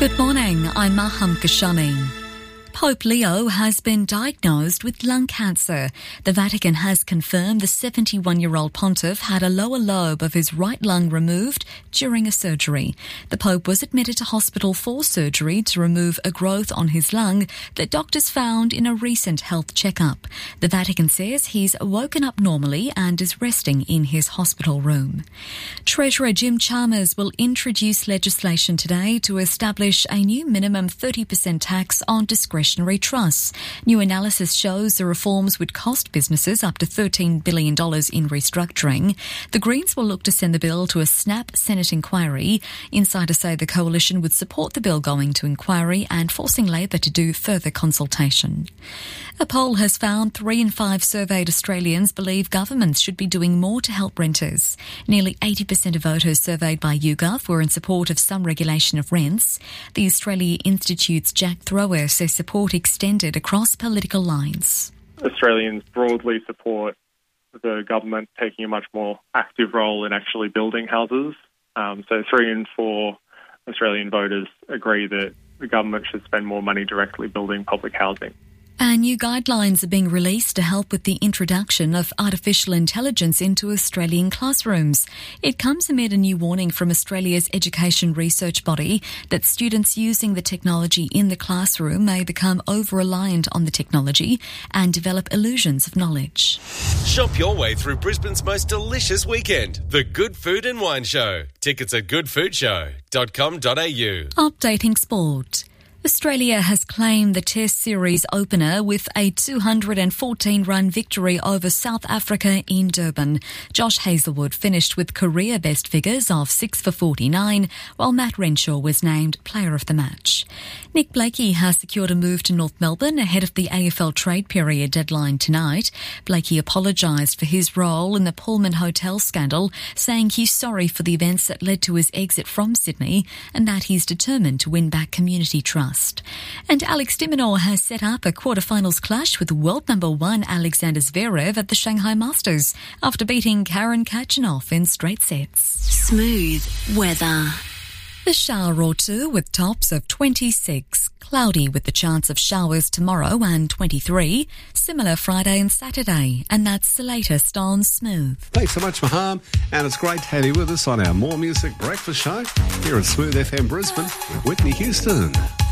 Good morning, I'm Maham Kashani. Pope Leo has been diagnosed with lung cancer. The Vatican has confirmed the 71-year-old pontiff had a lower lobe of his right lung removed during a surgery. The Pope was admitted to hospital for surgery to remove a growth on his lung that doctors found in a recent health checkup. The Vatican says he's woken up normally and is resting in his hospital room. Treasurer Jim Chalmers will introduce legislation today to establish a new minimum 30% tax on discretionary trusts. New analysis shows the reforms would cost businesses up to $13 billion in restructuring. The Greens will look to send the bill to a snap Senate inquiry. Insiders say the coalition would support the bill going to inquiry and forcing Labor to do further consultation. A poll has found 3 in 5 surveyed Australians believe governments should be doing more to help renters. Nearly 80% of voters surveyed by YouGov were in support of some regulation of rents. The Australia Institute's Jack Thrower says support extended across political lines. Australians broadly support the government taking a much more active role in actually building houses. So 3 in 4 Australian voters agree that the government should spend more money directly building public housing. And new guidelines are being released to help with the introduction of artificial intelligence into Australian classrooms. It comes amid a new warning from Australia's education research body that students using the technology in the classroom may become over-reliant on the technology and develop illusions of knowledge. Shop your way through Brisbane's most delicious weekend, the Good Food and Wine Show. Tickets at goodfoodshow.com.au. Updating sport. Australia has claimed the Test Series opener with a 214-run victory over South Africa in Durban. Josh Hazlewood finished with career-best figures of 6 for 49, while Matt Renshaw was named Player of the Match. Nick Blakey has secured a move to North Melbourne ahead of the AFL trade period deadline tonight. Blakey apologised for his role in the Pullman Hotel scandal, saying he's sorry for the events that led to his exit from Sydney and that he's determined to win back community trust. And Alex de Minaur has set up a quarterfinals clash with world number 1 Alexander Zverev at the Shanghai Masters after beating Karen Khachanov in straight sets. Smooth weather. A shower or two with tops of 26. Cloudy with the chance of showers tomorrow and 23. Similar Friday and Saturday. And that's the latest on Smooth. Thanks so much, Maham. And it's great to have you with us on our More Music Breakfast Show here at Smooth FM Brisbane with Whitney Houston.